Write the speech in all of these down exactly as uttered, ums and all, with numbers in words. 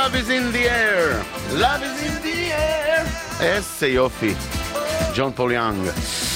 Love is in the air, love is in the air. איזה יופי, ג'ון פול יאנג.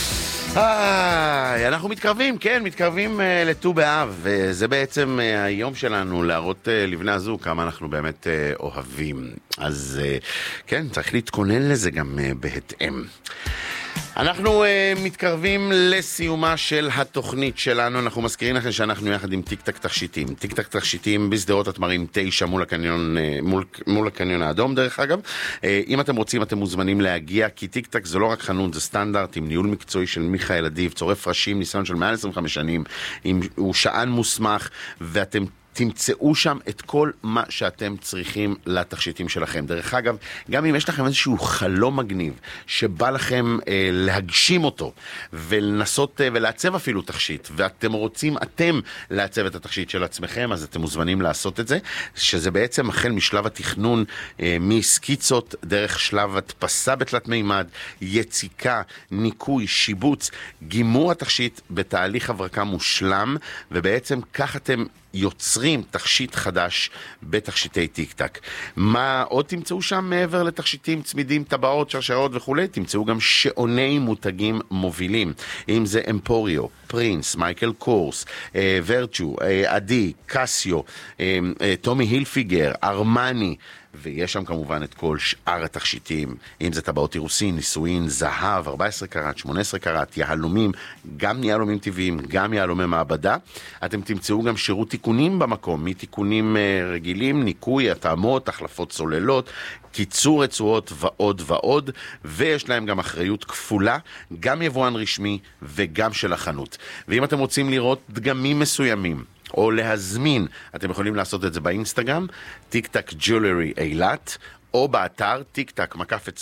איי, אנחנו מתקרבים, כן, מתקרבים uh, לט"ו באב, וזה בעצם uh, היום שלנו להראות uh, לבני הזוג כמה אנחנו באמת uh, אוהבים. אז uh, כן, צריך להתכונן לזה גם uh, בהתאם. אנחנו uh, מתקרבים לסיומה של התוכנית שלנו. אנחנו מזכירים לכם שאנחנו יחד עם טיק טק תכשיטים. טיק טק תכשיטים בשדרות התמרים תשע מול הקניון, uh, מול, מול הקניון האדום דרך אגב. Uh, אם אתם רוצים אתם מוזמנים להגיע, כי טיק טק זה לא רק חנות, זה סטנדרט עם ניהול מקצועי של מיכאל אדיב, צורף ראשים, ניסיון של מעל עשרים וחמש שנים, עם, הוא שען מוסמך, ואתם תמצאו שם את כל מה שאתם צריכים לתכשיטים שלכם. דרך אגב, גם אם יש לכם איזשהו חלום מגניב שבא לכם אה, להגשים אותו ולנסות אה, ולעצב אפילו תכשיט, ואתם רוצים אתם לעצב את התכשיט של עצמכם, אז אתם מוזמנים לעשות את זה, שזה בעצם החל משלב התכנון, אה, מסקיצות דרך שלב הדפסה בתלת מימד, יציקה, ניקוי, שיבוץ, גימור התכשיט בתהליך הברקה מושלם, ובעצם כך אתם יוצרים תכשיט חדש בתכשיטי טיק טק. מה עוד תמצאו שם מעבר לתכשיטים, צמידים, טבעות, שרשרות וכו'? תמצאו גם שעוני מותגים מובילים. אם זה אמפוריו, פרינס, מייקל קורס, אה, ורצ'ו, אה, עדי, קסיו, אה, אה, טומי הילפיגר, ארמני, ויש שם כמובן את כל שאר התכשיטים, אם זה טבעות אירוסין, נישואין, זהב, ארבע עשרה קראט, שמונה עשרה קראט, יהלומים, גם יהלומים טבעיים, גם יהלומי מעבדה. אתם תמצאו גם שירות תיקונים במקום, מתיקונים רגילים, ניקוי, התאמות, החלפות סוללות, קיצור רצועות ועוד ועוד, ויש להם גם אחריות כפולה, גם יבואן רשמי וגם של החנות. ואם אתם רוצים לראות דגמים מסוימים, או להזמין, אתם יכולים לעשות את זה באינסטגרם, טיק טק ג'ולרי אילת, או באתר טיק טק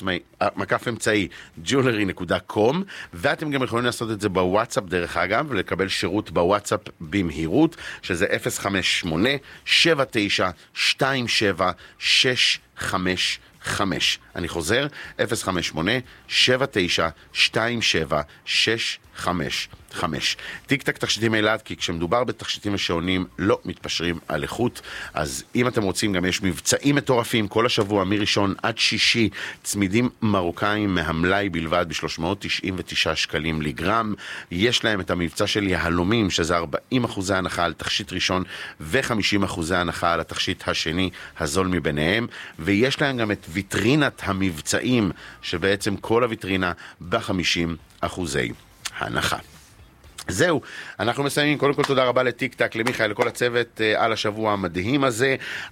מקף אמצעי ג'ולרי נקודה קום, ואתם גם יכולים לעשות את זה בוואטסאפ דרך אגב, ולקבל שירות בוואטסאפ במהירות, שזה אפס חמש שמונה שבע תשע שתיים שבע שש חמש חמש. אני חוזר, אפס חמש שמונה שבע תשע שתיים שבע שש חמש חמש. טיק טק תכשיטים אילת, כי כשמדובר בתכשיטים השעונים לא מתפשרים על איכות. אז אם אתם רוצים, גם יש מבצעים מטורפים כל השבוע מראשון עד שישי, צמידים מרוקאים מהמלאי בלבד ב-שלוש מאות תשעים ותשעה שקלים לגרם. יש להם את המבצע של יהלומים, שזה ארבעים אחוז הנחה על תכשיט ראשון ו-חמישים אחוז הנחה על התכשיט השני, הזול מביניהם. ויש להם גם את ויטרינת המבצעים, שבעצם כל הוויטרינה ב-חמישים אחוזי הנחה. זהו, אנחנו מסיימים. קודם כל תודה רבה לטיק טק, למיכאל, לכל הצוות uh, על השבוע המדהים הזה.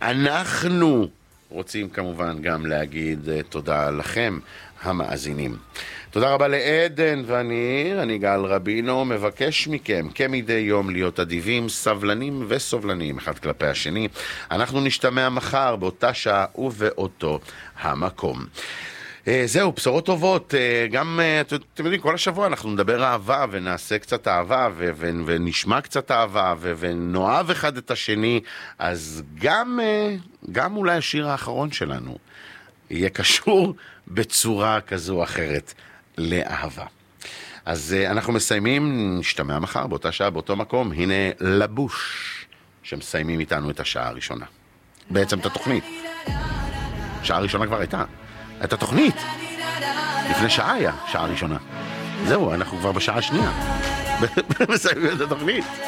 אנחנו רוצים כמובן גם להגיד uh, תודה לכם המאזינים. תודה רבה לעדן וניר, אני גל רבינו, מבקש מכם כמדי יום להיות אדיבים, סבלנים וסובלנים אחד כלפי השני. אנחנו נשתמע מחר באותה שעה ובאותו המקום. זהו, בשורות טובות. גם, אתם יודעים, כל השבוע אנחנו נדבר אהבה ונעשה קצת אהבה ו- ו- ונשמע קצת אהבה ו- ונאהב אחד את השני. אז גם, גם אולי השיר האחרון שלנו יהיה קשור בצורה כזו או אחרת לאהבה. אז אנחנו מסיימים, נשתמע מחר באותה שעה, באותו מקום. הנה לבוש שמסיימים איתנו את השעה הראשונה. בעצם את התוכנית. שעה הראשונה כבר הייתה. את התוכנית. לפני שעה היה, שעה ראשונה. זהו, אנחנו כבר בשעה השנייה. מסיימים את התוכנית.